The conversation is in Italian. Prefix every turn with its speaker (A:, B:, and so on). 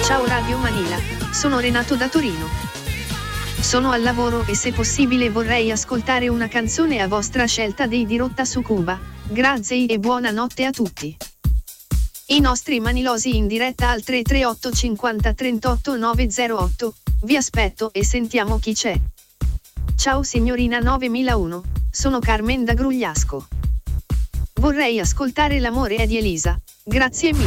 A: Ciao Radio Manila, sono Renato da Torino. Sono al lavoro e se possibile vorrei ascoltare una canzone a vostra scelta dei Dirotta su Cuba. Grazie e buonanotte a tutti. I nostri manilosi in diretta al 338 50 38 908. Vi aspetto e sentiamo chi c'è. Ciao signorina 9001, sono Carmen da Grugliasco. Vorrei ascoltare L'amore è di Elisa. Grazie mille.